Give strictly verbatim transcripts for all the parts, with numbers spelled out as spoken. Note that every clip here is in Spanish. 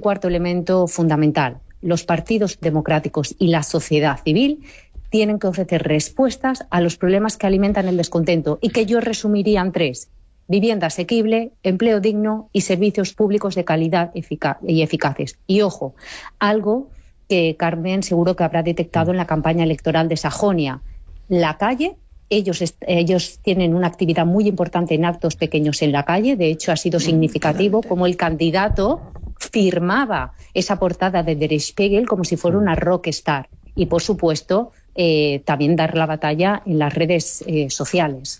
cuarto elemento fundamental. Los partidos democráticos y la sociedad civil tienen que ofrecer respuestas a los problemas que alimentan el descontento y que yo resumiría en tres: vivienda asequible, empleo digno y servicios públicos de calidad efic- y eficaces. Y ojo, algo que Carmen seguro que habrá detectado en la campaña electoral de Sajonia. La calle, ellos, ellos tienen una actividad muy importante en actos pequeños en la calle. De hecho, ha sido significativo como el candidato firmaba esa portada de Der Spiegel como si fuera una rockstar. Y, por supuesto, eh, también dar la batalla en las redes eh, sociales.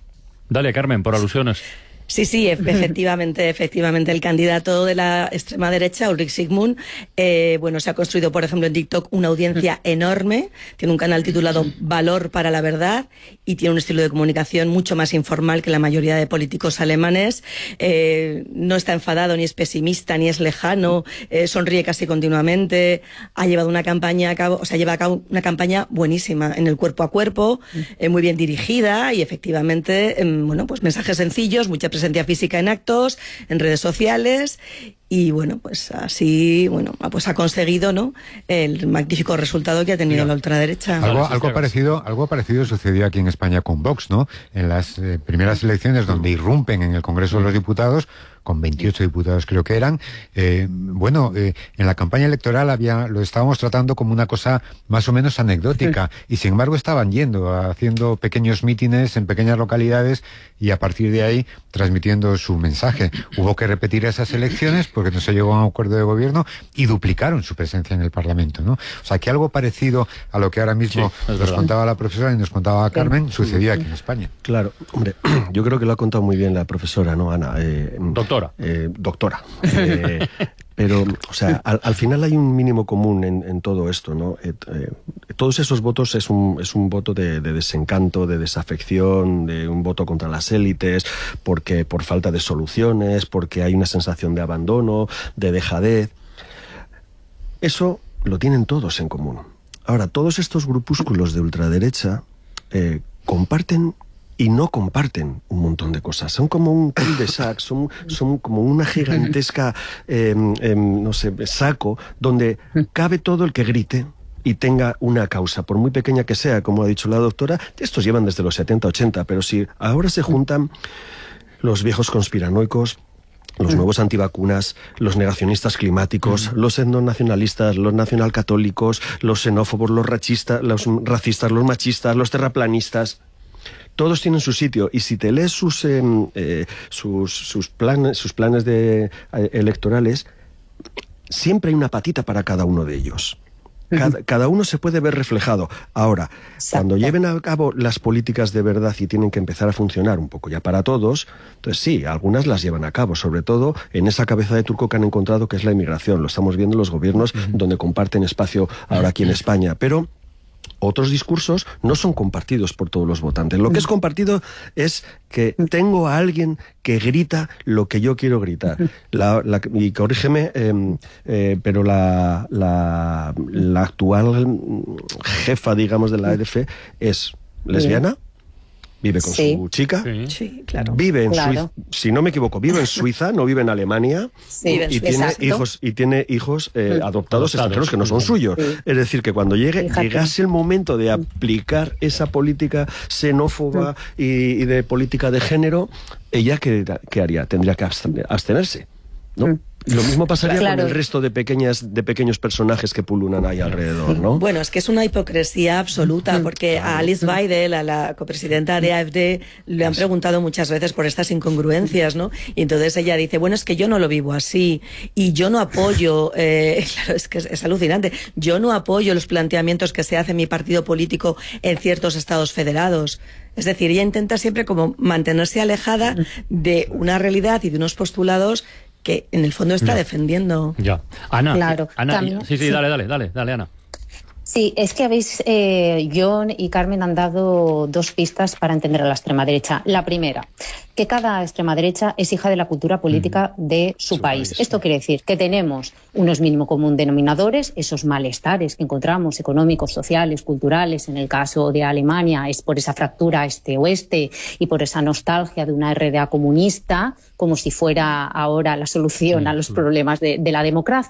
Dale, Carmen, por alusiones. Sí, sí, efectivamente, efectivamente. El candidato de la extrema derecha, Ulrich Sigmund, eh, bueno, se ha construido, por ejemplo, en TikTok una audiencia enorme. Tiene un canal titulado Valor para la Verdad y tiene un estilo de comunicación mucho más informal que la mayoría de políticos alemanes. Eh, no está enfadado, ni es pesimista, ni es lejano. Eh, sonríe casi continuamente. Ha llevado una campaña a cabo, o sea, lleva a cabo una campaña buenísima en el cuerpo a cuerpo, eh, muy bien dirigida y efectivamente, eh, bueno, pues mensajes sencillos, mucha presencia presencia física en actos, en redes sociales y bueno, pues así, bueno, pues ha conseguido, ¿no?, el magnífico resultado que ha tenido Mira, la ultraderecha. Algo, algo parecido, algo parecido sucedió aquí en España con Vox, ¿no? En las eh, primeras elecciones donde irrumpen en el Congreso de los Diputados, con veintiocho diputados creo que eran, eh, bueno, eh, en la campaña electoral había, lo estábamos tratando como una cosa más o menos anecdótica, y sin embargo estaban yendo, haciendo pequeños mítines en pequeñas localidades y a partir de ahí transmitiendo su mensaje. Hubo que repetir esas elecciones porque no se llegó a un acuerdo de gobierno y duplicaron su presencia en el Parlamento, ¿no? O sea, que algo parecido a lo que ahora mismo sí, nos verdad. contaba la profesora y nos contaba Carmen, sí. sucedía aquí en España. Claro, hombre, yo creo que lo ha contado muy bien la profesora, ¿no, Ana? Eh, Doctora. Eh, doctora. Eh, pero, o sea, al, al final hay un mínimo común en, en todo esto, ¿no? Eh, eh, todos esos votos es un, es un voto de, de desencanto, de desafección, de un voto contra las élites, porque por falta de soluciones, porque hay una sensación de abandono, de dejadez. Eso lo tienen todos en común. Ahora, todos estos grupúsculos de ultraderecha eh, comparten y no comparten un montón de cosas. Son como un cul-de-sac, son, son como una gigantesca, eh, eh, no sé, saco, donde cabe todo el que grite y tenga una causa, por muy pequeña que sea, como ha dicho la doctora. Estos llevan desde los setenta, ochenta, pero si ahora se juntan los viejos conspiranoicos, los nuevos antivacunas, los negacionistas climáticos, los etnonacionalistas, los nacionalcatólicos, los xenófobos, los racistas, los racistas, los machistas, los terraplanistas, todos tienen su sitio, y si te lees sus eh, eh, sus, sus planes sus planes de, eh, electorales, siempre hay una patita para cada uno de ellos. Cada, cada uno se puede ver reflejado. Ahora, Exacto. cuando lleven a cabo las políticas de verdad y tienen que empezar a funcionar un poco ya para todos, entonces sí, algunas las llevan a cabo, sobre todo en esa cabeza de turco que han encontrado, que es la inmigración. Lo estamos viendo en los gobiernos uh-huh. donde comparten espacio ahora aquí en España, pero otros discursos no son compartidos por todos los votantes. Lo que es compartido es que tengo a alguien que grita lo que yo quiero gritar. La, la, y corrígeme, eh, eh, pero la, la, la actual jefa, digamos, de la A F es lesbiana, vive con sí. su chica, sí, sí, claro. vive en claro. Suiza, si no me equivoco, vive en Suiza, no vive en Alemania, sí, y, tiene hijos, y tiene hijos eh, adoptados, adoptados extranjeros que no son suyos. Sí. Es decir, que cuando llegue, llegase el momento de aplicar esa política xenófoba sí. y, y de política de género, ella ¿qué, qué haría? Tendría que abstenerse, ¿no? Sí. Lo mismo pasaría claro. con el resto de pequeñas de pequeños personajes que pululan ahí alrededor, ¿no? Bueno, es que es una hipocresía absoluta, porque a Alice Weidel, a la copresidenta de A F D, le han preguntado muchas veces por estas incongruencias, ¿no? Y entonces ella dice, bueno, es que yo no lo vivo así, y yo no apoyo, eh, claro, es que es, es alucinante, yo no apoyo los planteamientos que se hace en mi partido político en ciertos estados federados. Es decir, ella intenta siempre como mantenerse alejada de una realidad y de unos postulados que en el fondo está ya. defendiendo. Ya. Ana, claro, Ana también, sí, sí, sí, dale, dale, dale, dale, Ana. Sí, es que habéis, eh, John y Carmen han dado dos pistas para entender a la extrema derecha. La primera, que cada extrema derecha es hija de la cultura política mm. de su, su país. país. Esto sí. quiere decir que tenemos unos mínimo común denominadores, esos malestares que encontramos económicos, sociales, culturales. En el caso de Alemania es por esa fractura este-oeste y por esa nostalgia de una R D A comunista, como si fuera ahora la solución mm. a los problemas de, de la democracia.